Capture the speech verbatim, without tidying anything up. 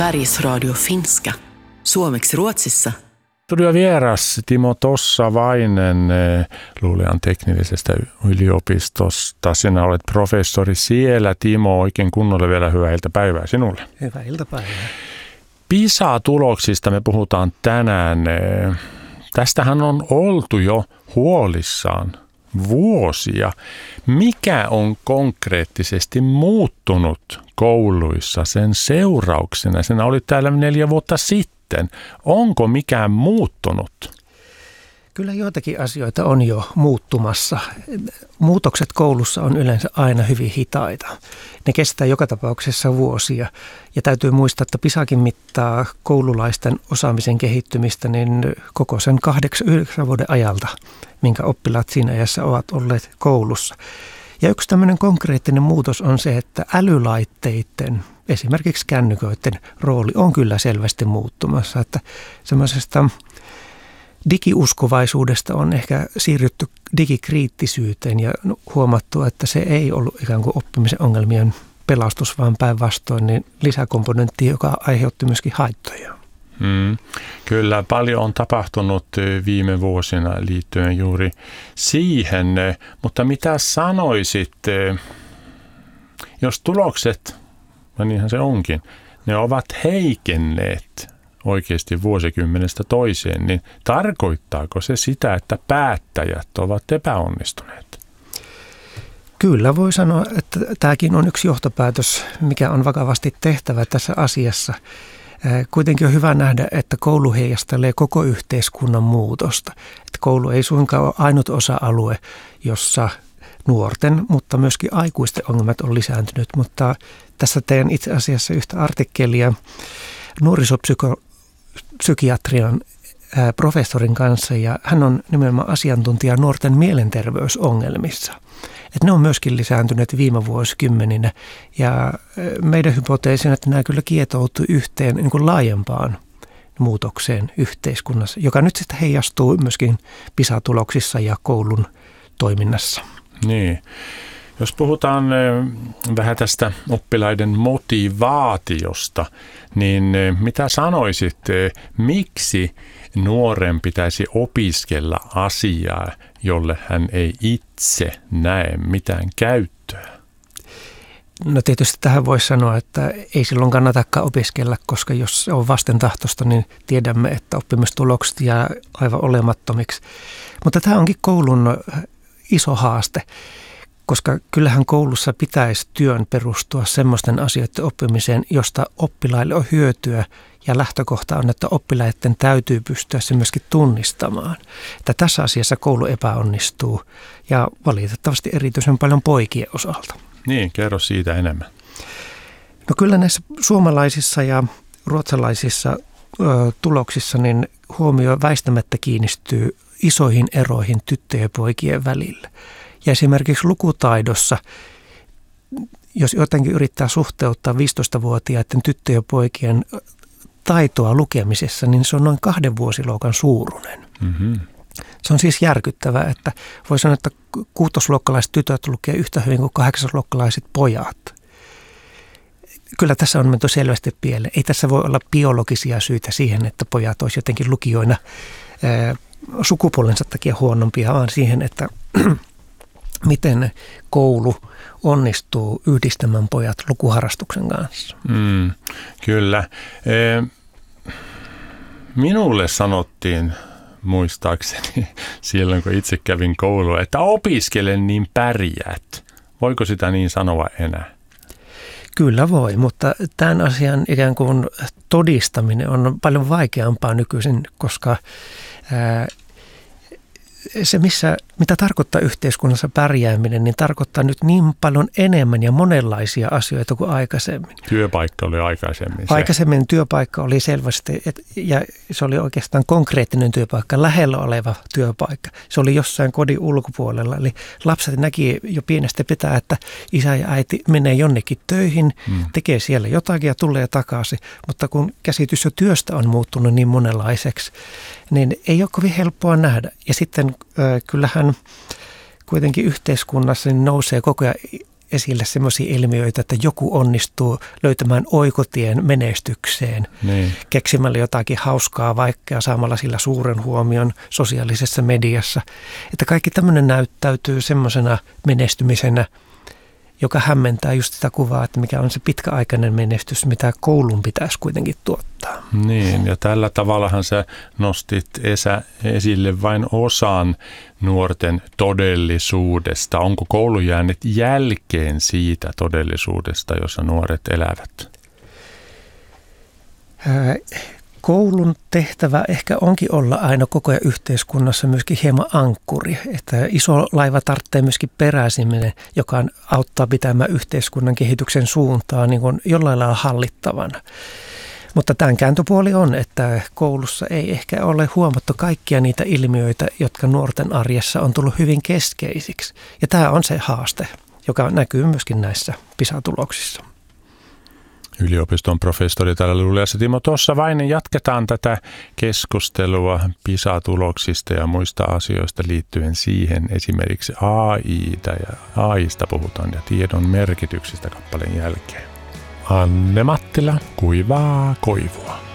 Sveriges Radio Finska. Suomeksi Ruotsissa. Studio vieras Timo Tossavainen Lulean teknillisestä yliopistosta. Sinä olet professori siellä. Timo, oikein kunnolla vielä hyvää iltapäivää sinulle. Hyvää iltapäivää. PISA-tuloksista me puhutaan tänään. Tästähän on oltu jo huolissaan vuosia. Mikä on konkreettisesti muuttunut kouluissa sen seurauksena? Sinä olit täällä neljä vuotta sitten. Onko mikään muuttunut? Kyllä joitakin asioita on jo muuttumassa. Muutokset koulussa on yleensä aina hyvin hitaita. Ne kestää joka tapauksessa vuosia. Ja täytyy muistaa, että PISAkin mittaa koululaisten osaamisen kehittymistä niin koko sen kahdeksan yhdeksän vuoden ajalta, minkä oppilaat siinä ajassa ovat olleet koulussa. Ja yksi tämmöinen konkreettinen muutos on se, että älylaitteiden, esimerkiksi kännyköiden rooli on kyllä selvästi muuttumassa. Että semmoisesta digiuskovaisuudesta on ehkä siirrytty digikriittisyyteen ja huomattu, että se ei ollut ikään kuin oppimisen ongelmien pelastus, vaan päinvastoin niin lisäkomponentti, joka aiheutti myöskin haittoja. Hmm. Kyllä paljon on tapahtunut viime vuosina liittyen juuri siihen, mutta mitä sanoisit, jos tulokset, ja niinhän se onkin, ne ovat heikenneet oikeasti vuosikymmenestä toiseen, niin tarkoittaako se sitä, että päättäjät ovat epäonnistuneet? Kyllä voi sanoa, että tämäkin on yksi johtopäätös, mikä on vakavasti tehtävä tässä asiassa. Kuitenkin on hyvä nähdä, että koulu heijastelee koko yhteiskunnan muutosta. Että koulu ei suinkaan ole ainut osa-alue, jossa nuorten, mutta myöskin aikuisten ongelmat on lisääntynyt. Mutta tässä teen itse asiassa yhtä artikkelia nuorisopsykiatrian professorin kanssa, ja hän on nimenomaan asiantuntija nuorten mielenterveysongelmissa. Että ne on myöskin lisääntyneet viime vuosikymmeninä, ja meidän hypoteesin, että nämä kyllä kietoutuu yhteen niin kuin laajempaan muutokseen yhteiskunnassa, joka nyt sitten heijastuu myöskin PISA-tuloksissa ja koulun toiminnassa. Niin. Jos puhutaan vähän tästä oppilaiden motivaatiosta, niin mitä sanoisit, miksi nuoren pitäisi opiskella asiaa, jolle hän ei itse näe mitään käyttöä? No tietysti tähän voisi sanoa, että ei silloin kannatakaan opiskella, koska jos se on vastentahtoista, niin tiedämme, että oppimistulokset jää aivan olemattomiksi. Mutta tämä onkin koulun iso haaste, koska kyllähän koulussa pitäisi työn perustua semmoisten asioiden oppimiseen, josta oppilaille on hyötyä, ja lähtökohta on, että oppilaiden täytyy pystyä se myöskin tunnistamaan. Että tässä asiassa koulu epäonnistuu, ja valitettavasti erityisen paljon poikien osalta. Niin, kerro siitä enemmän. No kyllä näissä suomalaisissa ja ruotsalaisissa ö, tuloksissa niin huomio väistämättä kiinnistyy isoihin eroihin tyttöjen ja poikien välillä. Ja esimerkiksi lukutaidossa, jos jotenkin yrittää suhteuttaa viisitoistavuotiaiden tyttöjen ja poikien taitoa lukemisessa, niin se on noin kahden vuosiluokan suuruinen. Mm-hmm. Se on siis järkyttävää, että voi sanoa, että kuutosluokkalaiset tytöt lukee yhtä hyvin kuin kahdeksasluokkalaiset pojat. Kyllä tässä on menty selvästi pieleen. Ei tässä voi olla biologisia syitä siihen, että pojat olisivat jotenkin lukijoina ää, sukupuolensa takia huonompia, vaan siihen, että miten koulu onnistuu yhdistämään pojat lukuharrastuksen kanssa. Mm, kyllä. E, minulle sanottiin muistaakseni silloin, kun itse kävin koulua, että opiskelen niin pärjäät. Voiko sitä niin sanoa enää? Kyllä voi, mutta tämän asian ikään kuin todistaminen on paljon vaikeampaa nykyisin, koska ää, se, missä, mitä tarkoittaa yhteiskunnassa pärjääminen, niin tarkoittaa nyt niin paljon enemmän ja monenlaisia asioita kuin aikaisemmin. Työpaikka oli aikaisemmin se. Aikaisemmin työpaikka oli selvästi, et, ja se oli oikeastaan konkreettinen työpaikka, lähellä oleva työpaikka. Se oli jossain kodin ulkopuolella, eli lapset näki jo pienestä pitää, että isä ja äiti menee jonnekin töihin, hmm. tekee siellä jotakin ja tulee takaisin. Mutta kun käsitys jo työstä on muuttunut niin monenlaiseksi, niin ei ole kovin helppoa nähdä. Ja sitten äh, kyllähän kuitenkin yhteiskunnassa niin nousee koko ajan esille sellaisia ilmiöitä, että joku onnistuu löytämään oikotien menestykseen, niin. keksimällä jotakin hauskaa vaikka ja saamalla sillä suuren huomion sosiaalisessa mediassa. Että kaikki tämmöinen näyttäytyy semmoisena menestymisenä, joka hämmentää just sitä kuvaa, että mikä on se pitkäaikainen menestys, mitä koulun pitäisi kuitenkin tuottaa. Niin, ja tällä tavallahan sä nostit esä, esille vain osan nuorten todellisuudesta. Onko koulu jäänyt jälkeen siitä todellisuudesta, jossa nuoret elävät? Ää, Koulun tehtävä ehkä onkin olla aina koko ajan yhteiskunnassa myöskin hieman ankkuri, että iso laiva tarvitsee myöskin peräisiminen, joka auttaa pitämään yhteiskunnan kehityksen suuntaa niin kuin jollain lailla hallittavana. Mutta tämän kääntöpuoli on, että koulussa ei ehkä ole huomattu kaikkia niitä ilmiöitä, jotka nuorten arjessa on tullut hyvin keskeisiksi. Ja tämä on se haaste, joka näkyy myöskin näissä PISA-tuloksissa. Yliopiston professori täällä Luleassa Timo tuossa vain jatketaan tätä keskustelua PISA-tuloksista ja muista asioista liittyen siihen, esimerkiksi A I:tä ja A I:sta puhutaan ja tiedon merkityksistä kappaleen jälkeen. Anne Mattila, Kuivaa koivua.